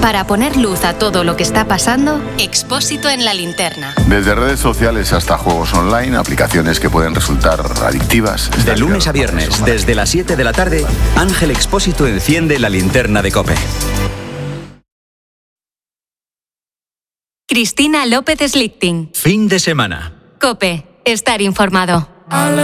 Para poner luz a todo lo que está pasando, Expósito en la linterna. Desde redes sociales hasta juegos online, aplicaciones que pueden resultar adictivas. De lunes a viernes, desde las 7 de la tarde, Ángel Expósito enciende la linterna de COPE. Cristina López Slichting. Fin de semana. COPE. Estar informado.